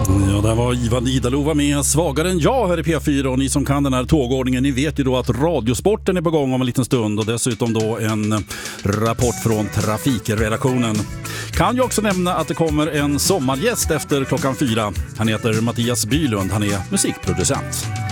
Ja, där var Ivan Idalova med Svagare än jag här i P4, och ni som kan den här tågordningen, ni vet ju då att Radiosporten är på gång om en liten stund, och dessutom då en rapport från trafikredaktionen. Kan ju också nämna att det kommer en sommargäst efter klockan 4. Han heter Mattias Bylund, han är musikproducent.